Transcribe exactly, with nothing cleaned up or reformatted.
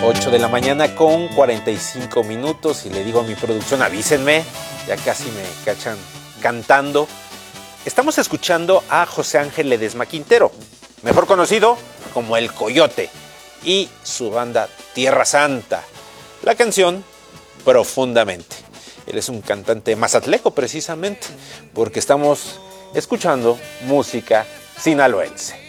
ocho de la mañana con cuarenta y cinco minutos y le digo a mi producción, avísenme, ya casi me cachan cantando. Estamos escuchando a José Ángel Ledesma Quintero, mejor conocido como El Coyote, y su banda Tierra Santa. La canción Profundamente. Él es un cantante mazatleco precisamente, porque estamos escuchando música sinaloense.